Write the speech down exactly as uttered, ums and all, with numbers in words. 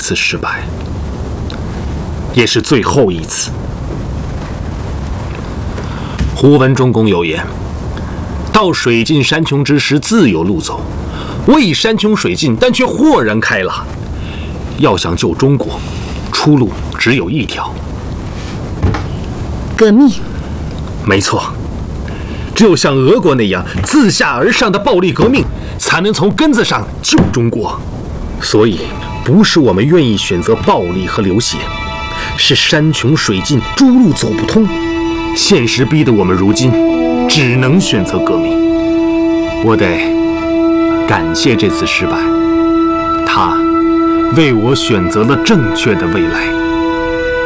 次失败，也是最后一次。胡文中公有言：“到水尽山穷之时，自有路走。未山穷水尽，但却豁然开朗。要想救中国，出路只有一条： 革命。” 没错，只有像俄国那样自下而上的暴力革命，才能从根子上救中国。所以，不是我们愿意选择暴力和流血，是山穷水尽，诸路走不通。现实逼得我们如今只能选择革命。我得感谢这次失败，它为我选择了正确的未来。